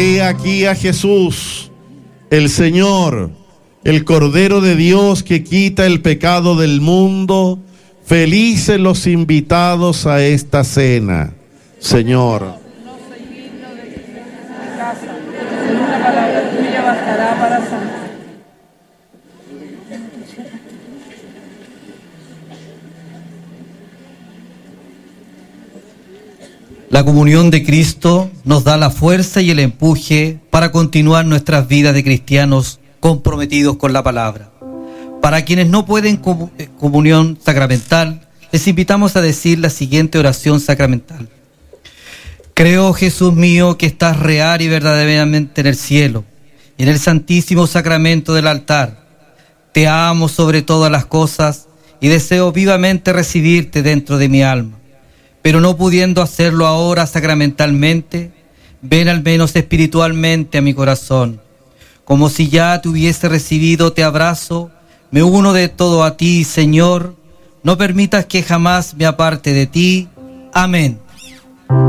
He aquí a Jesús, el Señor, el Cordero de Dios que quita el pecado del mundo. Felices los invitados a esta cena. Señor, no soy digno de que entres en mi casa, pero una palabra tuya bastará para sanar. La comunión de Cristo nos da la fuerza y el empuje para continuar nuestras vidas de cristianos comprometidos con la palabra. Para quienes no pueden comunión sacramental, les invitamos a decir la siguiente oración sacramental. Creo, Jesús mío, que estás real y verdaderamente en el cielo, y en el santísimo sacramento del altar. Te amo sobre todas las cosas y deseo vivamente recibirte dentro de mi alma. Pero no pudiendo hacerlo ahora sacramentalmente, ven al menos espiritualmente a mi corazón. Como si ya te hubiese recibido, te abrazo, me uno de todo a ti, Señor. No permitas que jamás me aparte de ti. Amén.